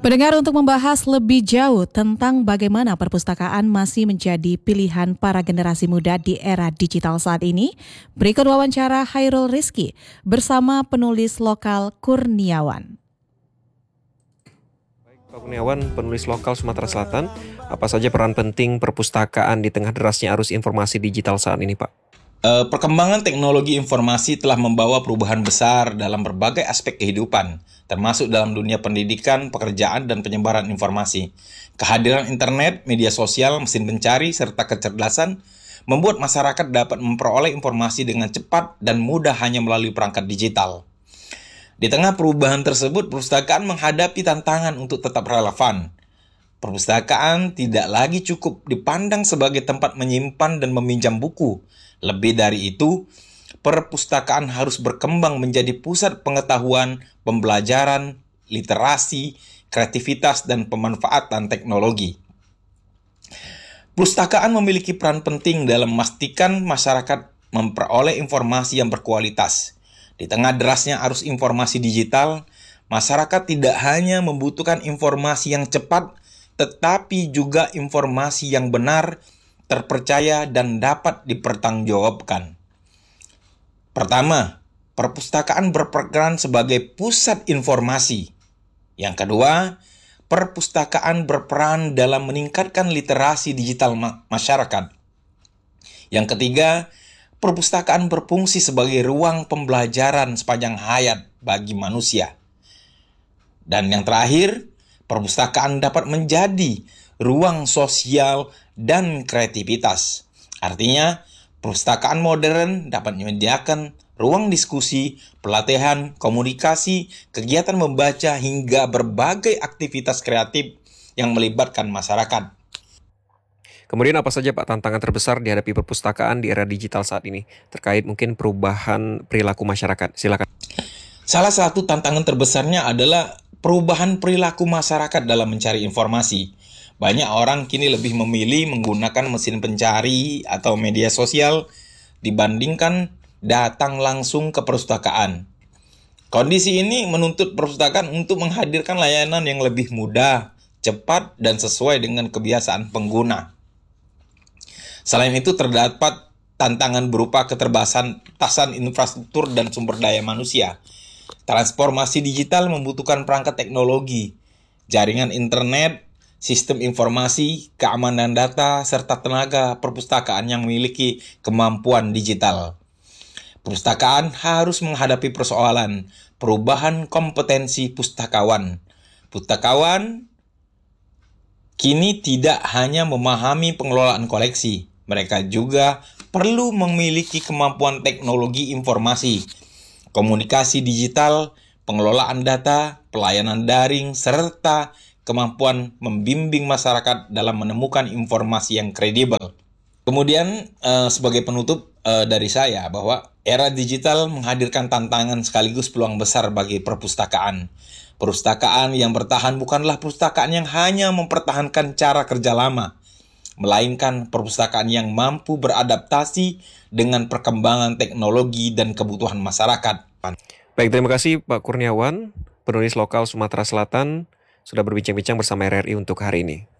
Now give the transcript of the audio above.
Pendengar, untuk membahas lebih jauh tentang bagaimana perpustakaan masih menjadi pilihan para generasi muda di era digital saat ini, berikut wawancara Hairul Rizky bersama penulis lokal Kurniawan. Pak Kurniawan, penulis lokal Sumatera Selatan, apa saja peran penting perpustakaan di tengah derasnya arus informasi digital saat ini, Pak? Perkembangan teknologi informasi telah membawa perubahan besar dalam berbagai aspek kehidupan, termasuk dalam dunia pendidikan, pekerjaan, dan penyebaran informasi. Kehadiran internet, media sosial, mesin pencari, serta kecerdasan membuat masyarakat dapat memperoleh informasi dengan cepat dan mudah hanya melalui perangkat digital. Di tengah perubahan tersebut, perpustakaan menghadapi tantangan untuk tetap relevan. Perpustakaan tidak lagi cukup dipandang sebagai tempat menyimpan dan meminjam buku. Lebih dari itu, perpustakaan harus berkembang menjadi pusat pengetahuan, pembelajaran, literasi, kreativitas, dan pemanfaatan teknologi. Perpustakaan memiliki peran penting dalam memastikan masyarakat memperoleh informasi yang berkualitas. Di tengah derasnya arus informasi digital, masyarakat tidak hanya membutuhkan informasi yang cepat, tetapi juga informasi yang benar, terpercaya, dan dapat dipertanggungjawabkan. Pertama, perpustakaan berperan sebagai pusat informasi. Yang kedua, perpustakaan berperan dalam meningkatkan literasi digital masyarakat. Yang ketiga, perpustakaan berfungsi sebagai ruang pembelajaran sepanjang hayat bagi manusia. Dan yang terakhir, perpustakaan dapat menjadi ruang sosial dan kreativitas. Artinya, perpustakaan modern dapat menyediakan ruang diskusi, pelatihan, komunikasi, kegiatan membaca, hingga berbagai aktivitas kreatif yang melibatkan masyarakat. Kemudian apa saja, Pak, tantangan terbesar dihadapi perpustakaan di era digital saat ini, terkait mungkin perubahan perilaku masyarakat? Silakan. Salah satu tantangan terbesarnya adalah perubahan perilaku masyarakat dalam mencari informasi. Banyak orang kini lebih memilih menggunakan mesin pencari atau media sosial dibandingkan datang langsung ke perpustakaan. Kondisi ini menuntut perpustakaan untuk menghadirkan layanan yang lebih mudah, cepat, dan sesuai dengan kebiasaan pengguna. Selain itu, terdapat tantangan berupa keterbatasan infrastruktur dan sumber daya manusia. Transformasi digital membutuhkan perangkat teknologi, jaringan internet, sistem informasi, keamanan data, serta tenaga perpustakaan yang memiliki kemampuan digital. Perpustakaan harus menghadapi persoalan perubahan kompetensi pustakawan. Pustakawan kini tidak hanya memahami pengelolaan koleksi, mereka juga perlu memiliki kemampuan teknologi informasi, komunikasi digital, pengelolaan data, pelayanan daring, serta kemampuan membimbing masyarakat dalam menemukan informasi yang kredibel. Kemudian sebagai penutup dari saya bahwa era digital menghadirkan tantangan sekaligus peluang besar bagi perpustakaan. Perpustakaan yang bertahan bukanlah perpustakaan yang hanya mempertahankan cara kerja lama, melainkan perpustakaan yang mampu beradaptasi dengan perkembangan teknologi dan kebutuhan masyarakat. Baik, terima kasih Pak Kurniawan, penulis lokal Sumatera Selatan, sudah berbincang-bincang bersama RRI untuk hari ini.